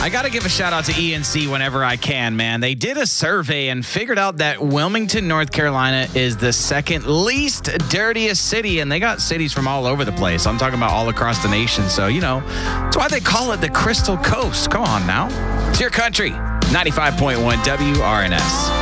I got to give a shout out to ENC whenever I can, man. They did a survey and figured out that Wilmington, North Carolina is the second least dirtiest city, and they got cities from all over the place. I'm talking about all across the nation. So, that's why they call it the Crystal Coast. Come on now. It's your country. 95.1 WRNS.